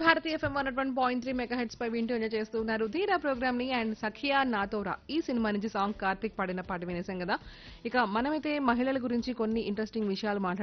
Bharati FM 101.3 mega heads పై వింటూ enjoy చేస్తూ ఉన్నారు ధీరా ప్రోగ్రామ్ ని. అండ్ సఖియా నాతోరా ఈ సినిమా నుంచి సాంగ్ కార్తిక్ పాడిన పాట వినేసాం కదా. ఇక మనమైతే మహిళల గురించి కొన్ని ఇంట్రెస్టింగ్ విషయాలు మాట్లాడుకుంటున్నాం.